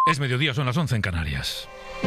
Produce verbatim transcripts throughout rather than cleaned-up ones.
Es mediodía, son las once en Canarias.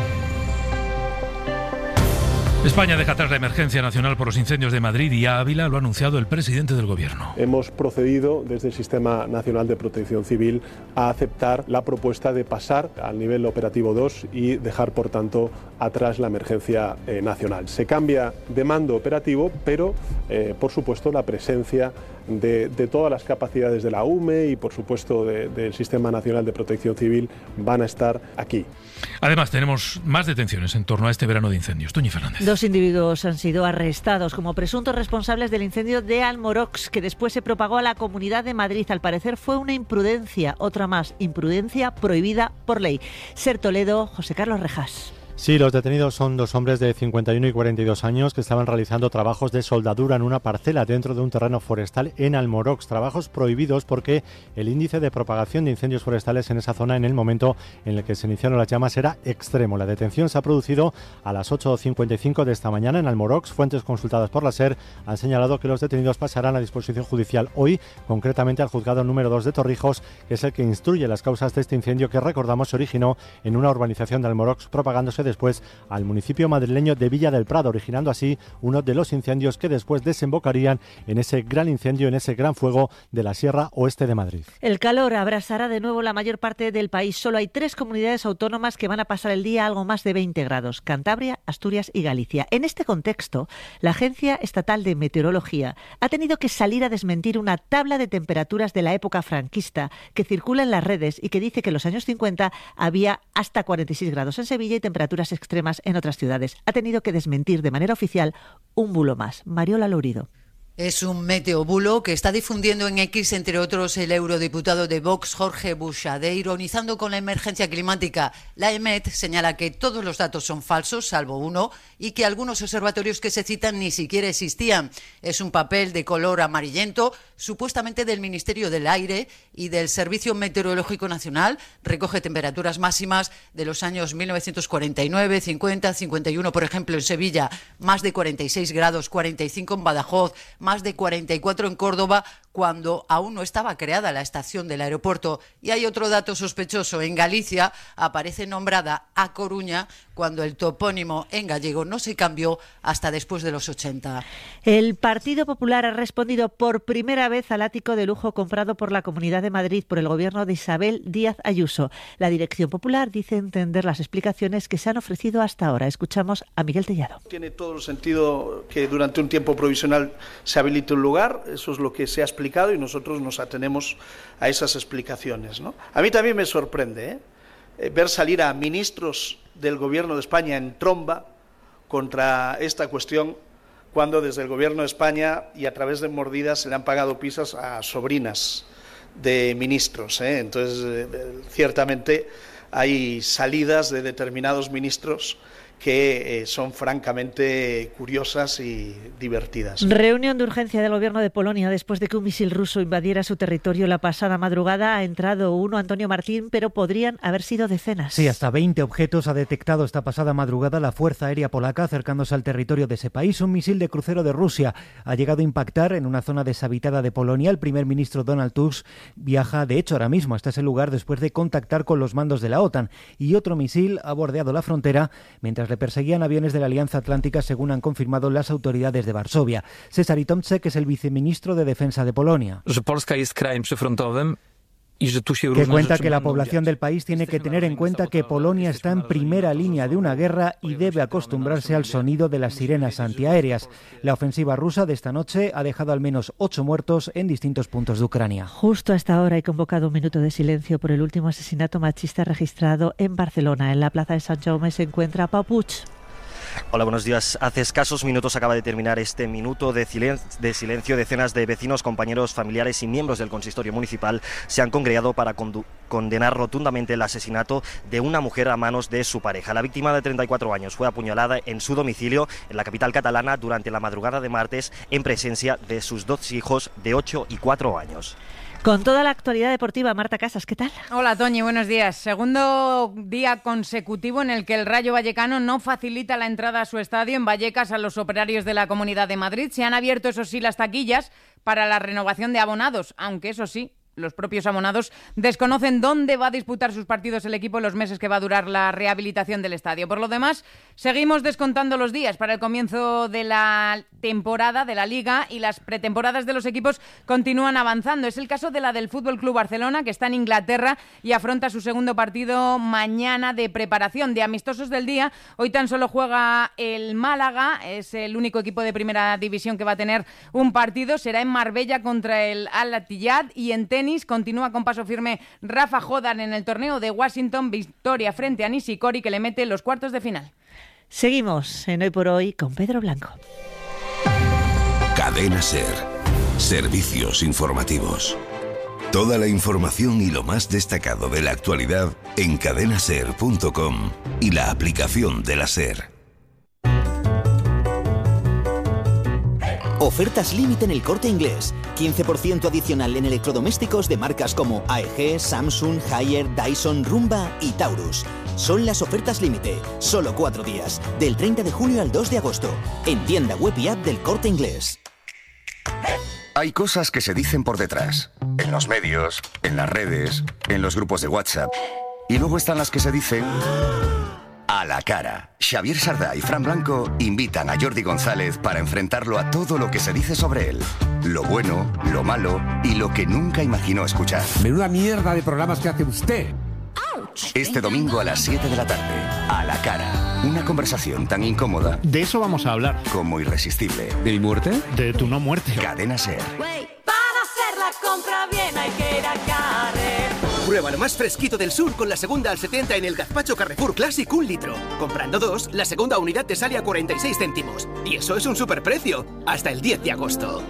España deja atrás la emergencia nacional por los incendios de Madrid y Ávila, lo ha anunciado el presidente del Gobierno. Hemos procedido desde el Sistema Nacional de Protección Civil a aceptar la propuesta de pasar al nivel operativo dos y dejar, por tanto, atrás la emergencia eh, nacional. Se cambia de mando operativo, pero, eh, por supuesto, la presencia de, de todas las capacidades de la U M E y, por supuesto, de, del Sistema Nacional de Protección Civil van a estar aquí. Además, tenemos más detenciones en torno a este verano de incendios. Toñi Fernández. Dos individuos han sido arrestados como presuntos responsables del incendio de Almorox, que después se propagó a la Comunidad de Madrid. Al parecer fue una imprudencia, otra más, imprudencia prohibida por ley. Ser Toledo, José Carlos Rejas. Sí, los detenidos son dos hombres de cincuenta y uno y cuarenta y dos años que estaban realizando trabajos de soldadura en una parcela dentro de un terreno forestal en Almorox. Trabajos prohibidos porque el índice de propagación de incendios forestales en esa zona en el momento en el que se iniciaron las llamas era extremo. La detención se ha producido a las ocho cincuenta y cinco de esta mañana en Almorox. Fuentes consultadas por la SER han señalado que los detenidos pasarán a disposición judicial hoy, concretamente al juzgado número dos de Torrijos, que es el que instruye las causas de este incendio que, recordamos, se originó en una urbanización de Almorox, propagándose después al municipio madrileño de Villa del Prado, originando así uno de los incendios que después desembocarían en ese gran incendio, en ese gran fuego de la Sierra Oeste de Madrid. El calor abrasará de nuevo la mayor parte del país. Solo hay tres comunidades autónomas que van a pasar el día a algo más de veinte grados: Cantabria, Asturias y Galicia. En este contexto, la Agencia Estatal de Meteorología ha tenido que salir a desmentir una tabla de temperaturas de la época franquista que circula en las redes y que dice que en los años cincuenta había hasta cuarenta y seis grados en Sevilla y temperaturas extremas en otras ciudades. Ha tenido que desmentir de manera oficial un bulo más. Mariola Lourido. Es un meteobulo que está difundiendo en X, entre otros, el eurodiputado de Vox, Jorge Buxade, ironizando con la emergencia climática. La EMET señala que todos los datos son falsos, salvo uno, y que algunos observatorios que se citan ni siquiera existían. Es un papel de color amarillento, supuestamente del Ministerio del Aire y del Servicio Meteorológico Nacional. Recoge temperaturas máximas de los años mil novecientos cuarenta y nueve, cincuenta, cincuenta y uno, por ejemplo, en Sevilla, más de cuarenta y seis grados, cuarenta y cinco en Badajoz, más de cuarenta y cuatro en Córdoba, cuando aún no estaba creada la estación del aeropuerto. Y hay otro dato sospechoso. En Galicia aparece nombrada A Coruña cuando el topónimo en gallego no se cambió hasta después de los ochenta. El Partido Popular ha respondido por primera vez al ático de lujo comprado por la Comunidad de Madrid por el gobierno de Isabel Díaz Ayuso. La Dirección Popular dice entender las explicaciones que se han ofrecido hasta ahora. Escuchamos a Miguel Tellado. Tiene todo el sentido que durante un tiempo provisional se habilite un lugar. Eso es lo que se ha explicado y nosotros nos atenemos a esas explicaciones, ¿no? A mí también me sorprende ¿eh? ver salir a ministros del Gobierno de España en tromba contra esta cuestión, cuando desde el Gobierno de España y a través de mordidas se le han pagado pizzas a sobrinas de ministros, ¿eh? Entonces, eh, ciertamente hay salidas de determinados ministros que eh, son francamente curiosas y divertidas. Reunión de urgencia del gobierno de Polonia después de que un misil ruso invadiera su territorio la pasada madrugada. Ha entrado uno, Antonio Martín, pero podrían haber sido decenas. Sí, hasta veinte objetos ha detectado esta pasada madrugada la Fuerza Aérea Polaca acercándose al territorio de ese país. Un misil de crucero de Rusia ha llegado a impactar en una zona deshabitada de Polonia. El primer ministro Donald Tusk viaja, de hecho, ahora mismo hasta ese lugar después de contactar con los mandos de la OTAN. Y otro misil ha bordeado la frontera mientras le perseguían aviones de la Alianza Atlántica, según han confirmado las autoridades de Varsovia. Cezary Tomczyk es el viceministro de Defensa de Polonia, que cuenta que la población del país tiene que tener en cuenta que Polonia está en primera línea de una guerra y debe acostumbrarse al sonido de las sirenas antiaéreas. La ofensiva rusa de esta noche ha dejado al menos ocho muertos en distintos puntos de Ucrania. Justo a esta hora he convocado un minuto de silencio por el último asesinato machista registrado en Barcelona. En la plaza de Sant Jaume se encuentra Pau Puig. Hola, buenos días. Hace escasos minutos acaba de terminar este minuto de silencio, de silencio. Decenas de vecinos, compañeros, familiares y miembros del consistorio municipal se han congregado para condu- condenar rotundamente el asesinato de una mujer a manos de su pareja. La víctima de treinta y cuatro años fue apuñalada en su domicilio en la capital catalana durante la madrugada de martes en presencia de sus dos hijos de ocho y cuatro años. Con toda la actualidad deportiva, Marta Casas, ¿qué tal? Hola, Toñi, buenos días. Segundo día consecutivo en el que el Rayo Vallecano no facilita la entrada a su estadio en Vallecas a los operarios de la Comunidad de Madrid. Se han abierto, eso sí, las taquillas para la renovación de abonados, aunque eso sí, los propios abonados desconocen dónde va a disputar sus partidos el equipo en los meses que va a durar la rehabilitación del estadio. Por lo demás, seguimos descontando los días para el comienzo de la temporada de la Liga y las pretemporadas de los equipos continúan avanzando. Es el caso de la del F C Barcelona, que está en Inglaterra y afronta su segundo partido mañana de preparación. De amistosos del día, hoy tan solo juega el Málaga, es el único equipo de primera división que va a tener un partido. Será en Marbella contra el Al-Ittihad, y en tenis continúa con paso firme Rafa Nadal en el torneo de Washington, victoria frente a Nishikori, que le mete los cuartos de final. Seguimos en Hoy por Hoy con Pedro Blanco. Cadena SER. Servicios informativos. Toda la información y lo más destacado de la actualidad en cadena ser punto com y la aplicación de la SER. Ofertas límite en El Corte Inglés. quince por ciento adicional en electrodomésticos de marcas como A E G, Samsung, Haier, Dyson, Rumba y Taurus. Son las ofertas límite. Solo cuatro días. Del treinta de junio al dos de agosto. En tienda web y app del Corte Inglés. Hay cosas que se dicen por detrás. En los medios, en las redes, en los grupos de WhatsApp. Y luego están las que se dicen a la cara. Xavier Sardá y Fran Blanco invitan a Jordi González para enfrentarlo a todo lo que se dice sobre él. Lo bueno, lo malo y lo que nunca imaginó escuchar. Menuda mierda de programas que hace usted. Este domingo a las siete de la tarde. A la cara. Una conversación tan incómoda. De eso vamos a hablar. Como irresistible. ¿De mi muerte? De tu no muerte. Cadena SER. Para hacer la compra bien hay que ir a Carrefour. Prueba lo más fresquito del sur con la segunda al setenta en el gazpacho Carrefour Classic un litro. Comprando dos, la segunda unidad te sale a cuarenta y seis céntimos. Y eso es un superprecio. Hasta el diez de agosto.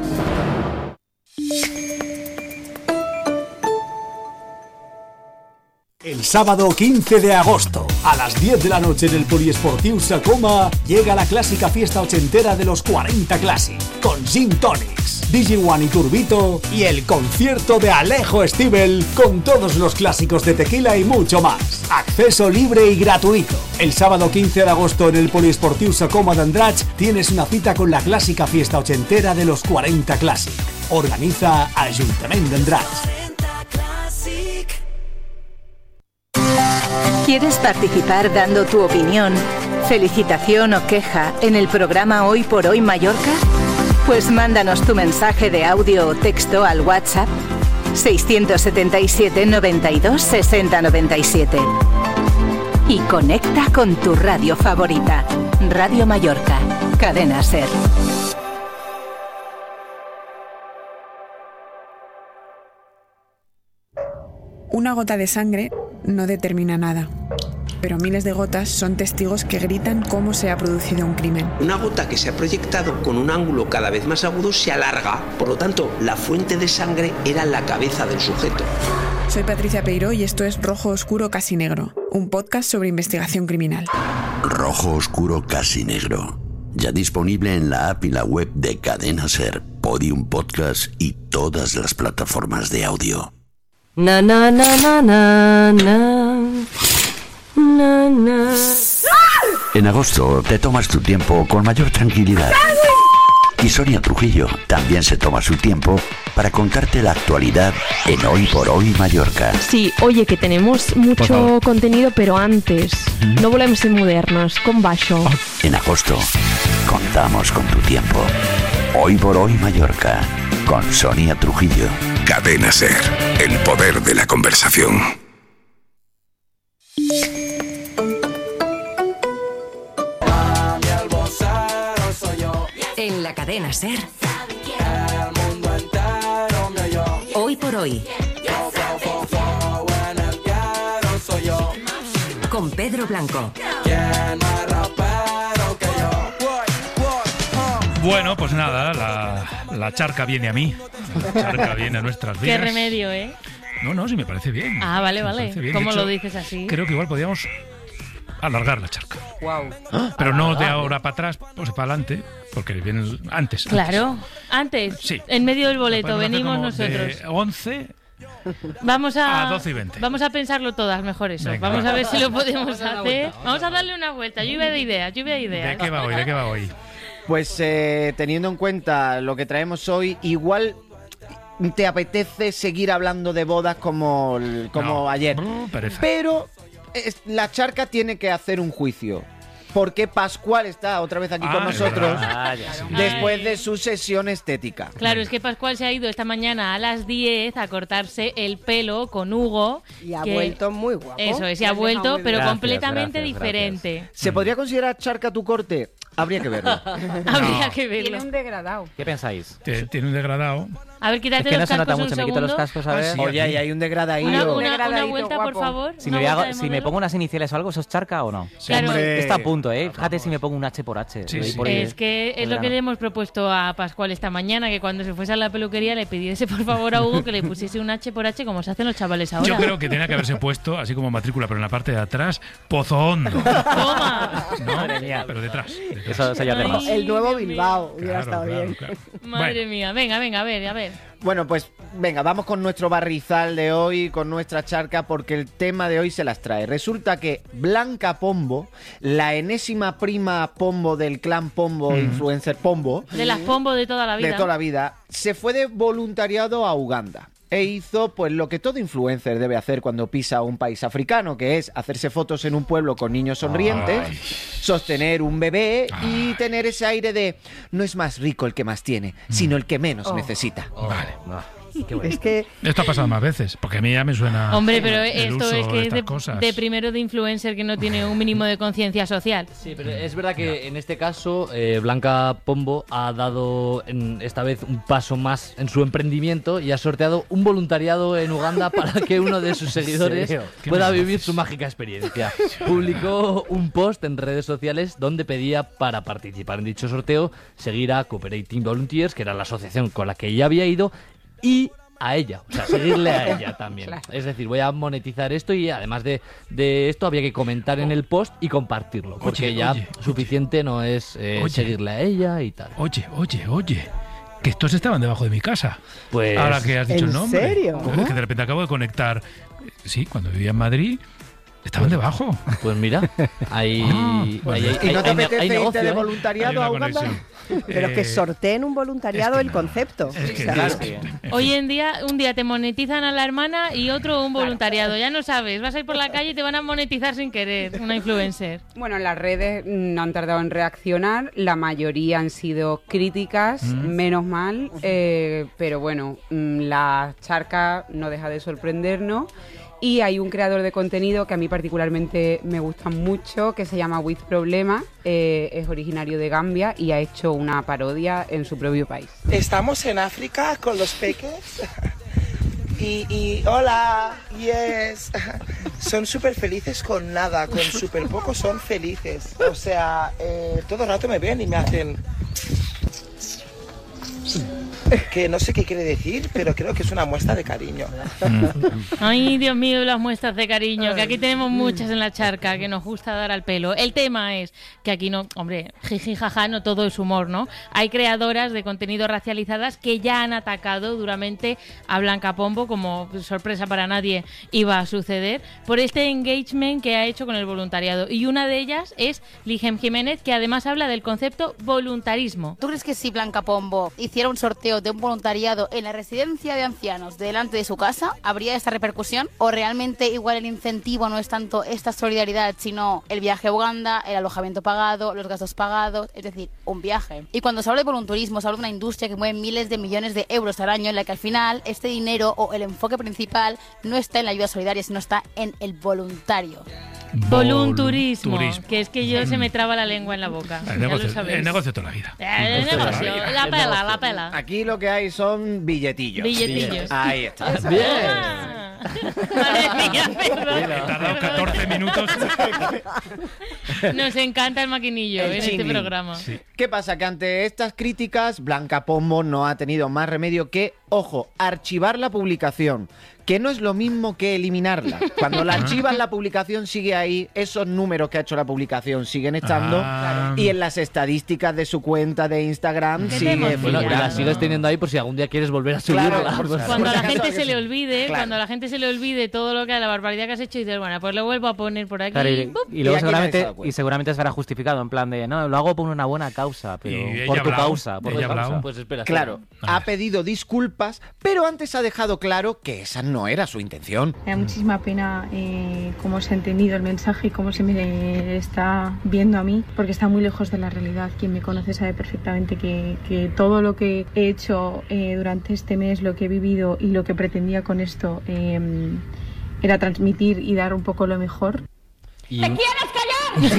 El sábado quince de agosto, a las diez de la noche en el Poliesportiu Sacoma, llega la clásica fiesta ochentera de los cuarenta Classic, con Gin Tonics, D J One y Turbito, y el concierto de Alejo Stivel, con todos los clásicos de tequila y mucho más. Acceso libre y gratuito. El sábado quince de agosto en el Poliesportiu Sacoma de Andratx tienes una cita con la clásica fiesta ochentera de los cuarenta Classic. Organiza Ayuntamiento de Andratx. ¿Quieres participar dando tu opinión, felicitación o queja en el programa Hoy por Hoy Mallorca? Pues mándanos tu mensaje de audio o texto al WhatsApp seiscientos setenta y siete, noventa y dos, sesenta, noventa y siete. Y conecta con tu radio favorita. Radio Mallorca, Cadena SER. Una gota de sangre no determina nada, pero miles de gotas son testigos que gritan cómo se ha producido un crimen. Una gota que se ha proyectado con un ángulo cada vez más agudo se alarga, por lo tanto, la fuente de sangre era la cabeza del sujeto. Soy Patricia Peiró y esto es Rojo Oscuro Casi Negro, un podcast sobre investigación criminal. Rojo Oscuro Casi Negro, ya disponible en la app y la web de Cadena SER, Podium Podcast y todas las plataformas de audio. Na na na na na na na na. En agosto te tomas tu tiempo con mayor tranquilidad. Y Sonia Trujillo también se toma su tiempo para contarte la actualidad en Hoy por Hoy Mallorca. Sí, oye, que tenemos mucho contenido, pero antes ¿Mm? no volvemos a mudarnos con baixo. En agosto contamos con tu tiempo. Hoy por Hoy Mallorca con Sonia Trujillo. Cadena SER, el poder de la conversación. En la Cadena SER, Hoy por Hoy, con Pedro Blanco. Bueno, pues nada, la, la charca viene a mí, la charca viene a nuestras vidas. Qué remedio, ¿eh? No, no, sí me parece bien. Ah, vale, vale. ¿Cómo hecho, lo dices así? Creo que igual podríamos alargar la charca. Wow. Pero no de ahora para atrás, pues para adelante, porque viene antes. Claro, antes. antes sí. En medio del boleto, venimos nosotros. De once Vamos a, a doce y veinte. Vamos a pensarlo todas mejor eso. Venga, vamos va. a ver si lo podemos hacer. Vamos a darle una vuelta. Lluvia de ideas, lluvia de ideas. ¿De qué va hoy? ¿De qué va hoy? Pues eh, teniendo en cuenta lo que traemos hoy, igual te apetece seguir hablando de bodas como, como No. ayer. Uh, pereza. Pero es- la charca tiene que hacer un juicio. Porque Pascual está otra vez aquí Ah, con es nosotros verdad. Ah, ya, sí. después de su sesión estética. Claro, es que Pascual se ha ido esta mañana a las diez a cortarse el pelo con Hugo. Y ha que- vuelto muy guapo. Eso es, y Lo ha has vuelto, dejado muy pero bien. completamente Gracias, gracias, diferente. ¿Se podría considerar charca tu corte? Habría que verlo. Habría que verlo. Tiene un degradado. ¿Qué pensáis? Tiene tiene un degradado. A ver, quítate Es que no los se nota cascos un mucho, me quito los segundo. cascos a Ah, ver. sí. Oye, ahí hay un degradillo. Una, una- una degradadito, vuelta, por guapo. favor. Si una me, hago- vuelta de si me modelo. pongo unas iniciales o algo, ¿eso es charca o no? Claro. Hombre. Está a punto, ¿eh? Fíjate si me pongo un H por H. Sí, Lo di sí. por ahí, Es que es lo que le hemos propuesto a Pascual esta mañana, que cuando se fuese a la peluquería le pidiese por favor a Hugo que le pusiese un H por H como se hacen los chavales ahora. Yo creo que tenía que haberse puesto, así como matrícula, pero en la parte de atrás, Pozo Hondo. ¡Toma! ¿No? Madre mía. Pero detrás. detrás. Eso, eso ya Ay. tenemos. El nuevo Dios mío. Bilbao hubiera Claro, estado claro, bien. claro. Madre Bueno, mía, venga, venga, a ver, a ver. Bueno, pues venga, vamos con nuestro barrizal de hoy, con nuestra charca, porque el tema de hoy se las trae. Resulta que Blanca Pombo, la enésima prima Pombo del clan Pombo, influencer Pombo, De las pombo de toda la vida. de toda la vida, se fue de voluntariado a Uganda. E hizo pues lo que todo influencer debe hacer cuando pisa un país africano, que es hacerse fotos en un pueblo con niños sonrientes, Ay. sostener un bebé y tener ese aire de no es más rico el que más tiene, sino el que menos necesita. vale. Es que Esto ha pasado más veces, porque a mí ya me suena. Hombre, pero el esto uso es de que es estas de, cosas. de primero de influencer que no tiene un mínimo de conciencia social. Sí, pero es verdad que en este caso eh, Blanca Pombo ha dado en, esta vez un paso más en su emprendimiento y ha sorteado un voluntariado en Uganda para que uno de sus seguidores serio? ¿Qué pueda me vivir haces? su mágica experiencia. Publicó un post en redes sociales donde pedía para participar en dicho sorteo seguir a Cooperating Volunteers, que era la asociación con la que ella había ido, y a ella, o sea, seguirle a ella también. Claro. Es decir, voy a monetizar esto y además de, de esto había que comentar en el post y compartirlo, porque Oye, ya oye, suficiente no es eh, Oye. seguirle a ella y tal. Oye, oye, oye. Que estos estaban debajo de mi casa. Pues Ahora que has dicho ¿En el nombre. serio? Es que de repente acabo de conectar. Sí, cuando vivía en Madrid, estaban debajo. Pues mira, hay, Ah, hay, pues hay- ¿Y no te hay ne- apetece hay irte negocio, de ¿eh? Hay voluntariado una a Uganda? conexión. Pero que Eh, sorteen un voluntariado es que el no. concepto. Es que O sea, no, es que- en Hoy fin. en día, un día te monetizan a la hermana y otro un voluntariado. Ya no sabes, vas a ir por la calle y te van a monetizar sin querer, una influencer. Bueno, las redes no han tardado en reaccionar, la mayoría han sido críticas, menos mal, eh, pero bueno, mm, la charca no deja de sorprendernos. Y hay un creador de contenido que a mí particularmente me gusta mucho, que se llama With Problema, eh, es originario de Gambia y ha hecho una parodia en su propio país. Estamos en África con los peques y, y hola, yes, son súper felices con nada, con súper poco son felices. O sea, eh, todo el rato me ven y me hacen... Que no sé qué quiere decir, pero creo que es una muestra de cariño. Ay, Dios mío, las muestras de cariño, que aquí tenemos muchas en la charca, que nos gusta dar al pelo. El tema es que aquí no, hombre, jiji, jaja, no todo es humor, ¿no? Hay creadoras de contenido racializadas que ya han atacado duramente a Blanca Pombo, como sorpresa para nadie iba a suceder, por este engagement que ha hecho con el voluntariado. Y una de ellas es Lijem Jiménez, que además habla del concepto voluntarismo. ¿Tú crees que si Blanca Pombo hiciera un sorteo de un voluntariado en la residencia de ancianos delante de su casa, habría esta repercusión? ¿O realmente igual el incentivo no es tanto esta solidaridad, sino el viaje a Uganda, el alojamiento pagado, los gastos pagados, es decir, un viaje? Y cuando se habla de voluntarismo, se habla de una industria que mueve miles de millones de euros al año, en la que al final este dinero o el enfoque principal no está en la ayuda solidaria, sino está en el voluntario. Volunturismo, Volunturismo. que es que yo se me traba la lengua en la boca. El Ya negocio, lo sabéis. el negocio toda la vida. Eh, el negocio, la pela, la pela. Aquí lo que hay son billetillos. Billetillos. Ahí está. Bien. Madre mía, perdón. He tardado catorce minutos. Nos encanta el maquinillo El en este chingling. programa. ¿Qué pasa? Que ante estas críticas, Blanca Pombo no ha tenido más remedio que, ojo, archivar la publicación. Que no es lo mismo que eliminarla. Cuando la archivan, la publicación sigue ahí, esos números que ha hecho la publicación siguen estando, Ah. y en las estadísticas de su cuenta de Instagram ¿Qué sigue te Bueno, que la figurando. sigues teniendo ahí por si algún día quieres volver a Claro, subirla. por Pues- favor. Cuando a la Por si gente acaso, se le sí. olvide, Claro. cuando a la gente se le olvide todo lo que la barbaridad que has hecho y dices, bueno, pues lo vuelvo a poner por aquí. Claro, y, ¡pum! y luego aquí nadie se ha seguramente, dado cuenta. y seguramente estará justificado en plan de no, lo hago por una buena causa, pero Y ella por ha tu hablado, causa, por ella tu ha hablado. causa. Pues espera. Claro. Ha ha pedido disculpas, pero antes ha dejado claro que esa no era su intención. Me da muchísima pena eh, cómo se ha entendido el mensaje y cómo se me está viendo a mí, porque está muy lejos de la realidad. Quien me conoce sabe perfectamente que, que todo lo que he hecho eh, durante este mes, lo que he vivido y lo que pretendía con esto eh, era transmitir y dar un poco lo mejor. Y... ¿Te quieres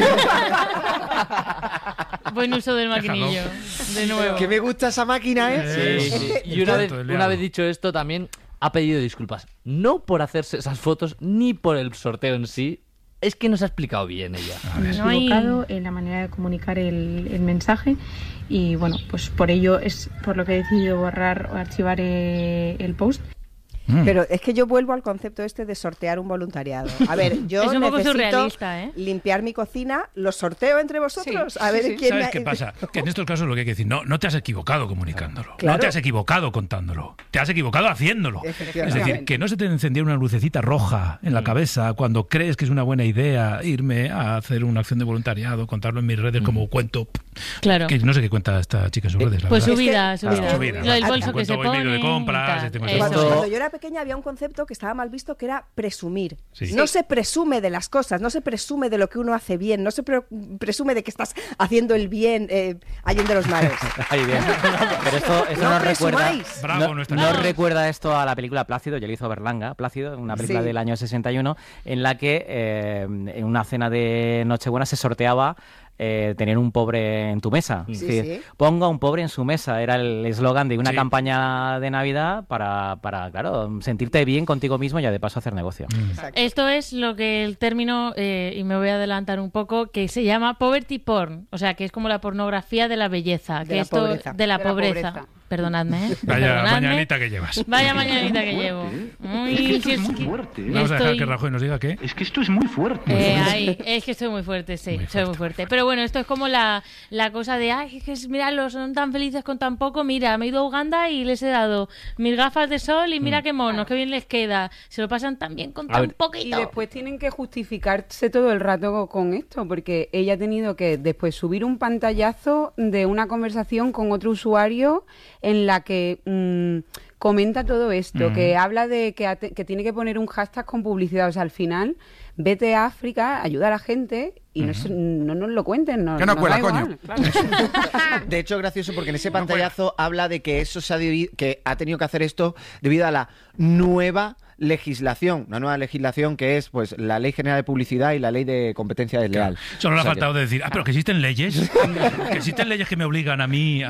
callar? Buen uso del maquinillo, de nuevo. Que me gusta esa máquina, ¿eh? Sí, sí. Y una vez, una vez dicho esto, también ha pedido disculpas. No por hacerse esas fotos, ni por el sorteo en sí. Es que no se ha explicado bien ella. Me he equivocado en la manera de comunicar el, el mensaje y bueno, pues por ello es por lo que he decidido borrar o archivar eh, el post. Pero es que yo vuelvo al concepto este de sortear un voluntariado. A ver, yo es un poco necesito surrealista, ¿eh? limpiar mi cocina, ¿lo sorteo entre vosotros? Sí, a ver sí, sí. quién ¿Sabes me... qué pasa? Que en estos casos lo que hay que decir, no, no te has equivocado comunicándolo, Claro. no te has equivocado contándolo, te has equivocado haciéndolo. Es decir, que no se te encendiera una lucecita roja en la cabeza cuando crees que es una buena idea irme a hacer una acción de voluntariado, contarlo en mis redes como cuento. Claro. Que no sé qué cuenta esta chica en sus redes. La Pues verdad. su vida, su Claro, vida. su vida. Lo del bolso Cuento que se hoy medio de pone compras, y este tal. mes de Cuando, cosas. cuando yo era pequeña había un concepto que estaba mal visto, que era presumir. Sí. No se presume de las cosas, no se presume de lo que uno hace bien, no se pre- presume de que estás haciendo el bien eh, allende los mares. Ay, bien. Pero esto, eso No nos recuerda, presumáis. Bravo, no, nuestra nos Bravo. recuerda esto a la película Plácido, ya lo hizo Berlanga, Plácido, una película Sí. del año sesenta y uno, en la que eh, en una cena de Nochebuena se sorteaba eh, tener un pobre en tu mesa. Sí, Es decir, sí. ponga un pobre en su mesa, era el eslogan de una Sí. campaña de Navidad para, para, claro, sentirte bien contigo mismo y ya de paso hacer negocio. Esto es lo que el término, eh, y me voy a adelantar un poco, que se llama poverty porn, o sea, que es como la pornografía de la belleza, De que la esto pobreza. de la De la pobreza. pobreza. Perdonadme, ¿eh? Vaya Perdonadme. mañanita que llevas. Vaya mañanita que llevo. Uy, si es que Vamos a dejar estoy- que Rajoy nos diga qué. Es que esto es muy fuerte. Eh, ay, es que estoy muy fuerte, sí, soy muy fuerte. Pero bueno, esto es como la, la cosa de, ay, es que es- míralo, son tan felices con tan poco. Mira, me he ido a Uganda y les he dado mis gafas de sol y mira qué monos, qué bien les queda. Se lo pasan tan bien con A tan ver, Y poquito. después tienen que justificarse todo el rato con esto, porque ella ha tenido que después subir un pantallazo de una conversación con otro usuario en la que mm, comenta todo esto, Mm. que habla de que, ate- que tiene que poner un hashtag con publicidad. O sea, al final, vete a África, ayuda a la gente y no, se- no nos lo cuenten. No, Que no nos cuela, da igual, coño. claro. De hecho, gracioso porque en ese pantallazo habla de que eso se ha debi- que ha tenido que hacer esto debido a la nueva legislación, una nueva legislación que es pues la Ley General de Publicidad y la Ley de Competencia Desleal. Solo le O ha sea que- faltado decir, ah, pero que existen leyes, que existen leyes que me obligan a mí